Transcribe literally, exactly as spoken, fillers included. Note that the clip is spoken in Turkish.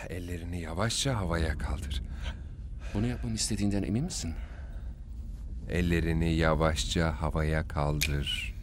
Ellerini yavaşça havaya kaldır. Bunu yapmamı istediğinden emin misin? Ellerini yavaşça havaya kaldır.